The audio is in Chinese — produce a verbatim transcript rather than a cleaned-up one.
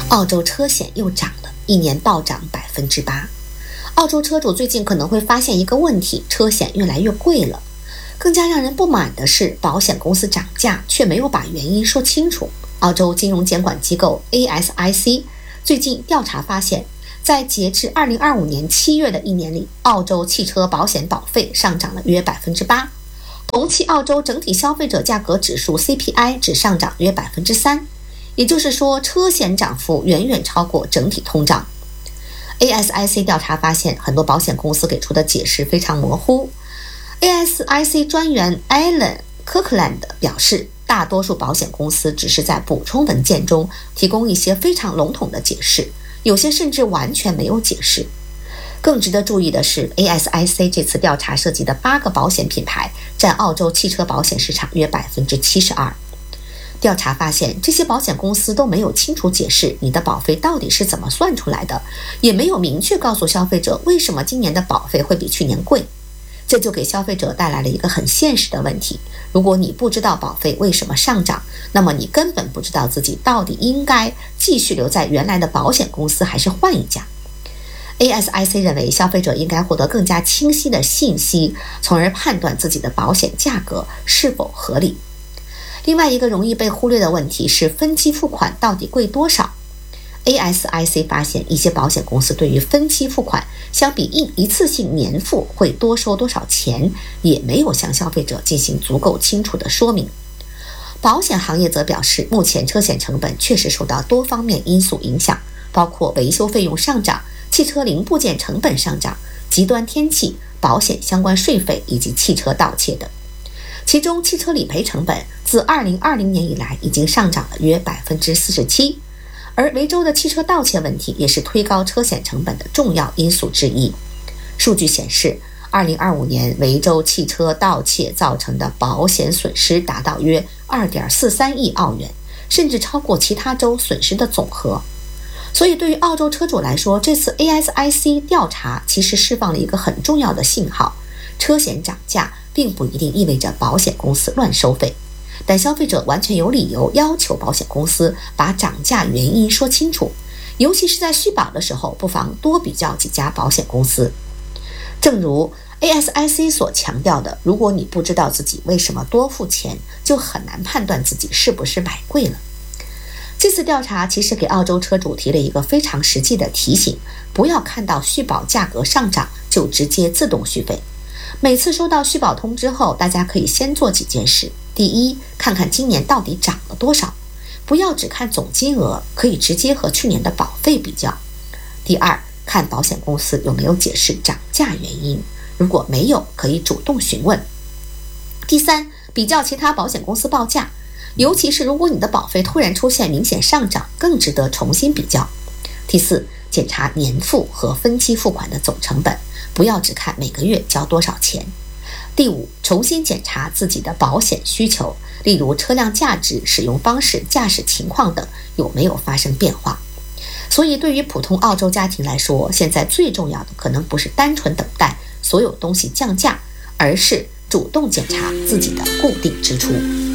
澳洲车险又涨了，一年暴涨百分之八。澳洲车主最近可能会发现一个问题，车险越来越贵了。更加让人不满的是，保险公司涨价却没有把原因说清楚。澳洲金融监管机构 A S I C 最近调查发现，在截至二零二五年七月的一年里，澳洲汽车保险保费上涨了约百分之八，同期澳洲整体消费者价格指数 C P I 只上涨约百分之三，也就是说，车险涨幅远远超过整体通胀。A S I C 调查发现，很多保险公司给出的解释非常模糊。A S I C 专员 Alan Kirkland 表示，大多数保险公司只是在补充文件中提供一些非常笼统的解释，有些甚至完全没有解释。更值得注意的是 ，A S I C 这次调查涉及的八个保险品牌占澳洲汽车保险市场约百分之七十二。调查发现，这些保险公司都没有清楚解释你的保费到底是怎么算出来的，也没有明确告诉消费者为什么今年的保费会比去年贵。这就给消费者带来了一个很现实的问题，如果你不知道保费为什么上涨，那么你根本不知道自己到底应该继续留在原来的保险公司还是换一家。A S I C 认为，消费者应该获得更加清晰的信息，从而判断自己的保险价格是否合理。另外一个容易被忽略的问题是，分期付款到底贵多少？ A S I C 发现，一些保险公司对于分期付款相比一一次性年付会多收多少钱，也没有向消费者进行足够清楚的说明。保险行业则表示，目前车险成本确实受到多方面因素影响，包括维修费用上涨、汽车零部件成本上涨、极端天气、保险相关税费以及汽车盗窃等。其中，汽车理赔成本自二零二零年以来已经上涨了约百分之四十七，而维州的汽车盗窃问题也是推高车险成本的重要因素之一。数据显示，二零二五年维州汽车盗窃造成的保险损失达到约 二点四三亿澳元，甚至超过其他州损失的总和。所以对于澳洲车主来说，这次 A S I C 调查其实释放了一个很重要的信号，车险涨价并不一定意味着保险公司乱收费，但消费者完全有理由要求保险公司把涨价原因说清楚，尤其是在续保的时候，不妨多比较几家保险公司。正如 A S I C 所强调的，如果你不知道自己为什么多付钱，就很难判断自己是不是买贵了。这次调查其实给澳洲车主提了一个非常实际的提醒，不要看到续保价格上涨就直接自动续费。每次收到续保通知后，大家可以先做几件事。第一，看看今年到底涨了多少，不要只看总金额，可以直接和去年的保费比较。第二，看保险公司有没有解释涨价原因，如果没有，可以主动询问。第三，比较其他保险公司报价，尤其是如果你的保费突然出现明显上涨，更值得重新比较。第四，检查年付和分期付款的总成本，不要只看每个月交多少钱。第五，重新检查自己的保险需求，例如车辆价值、使用方式、驾驶情况等有没有发生变化。所以对于普通澳洲家庭来说，现在最重要的可能不是单纯等待所有东西降价，而是主动检查自己的固定支出。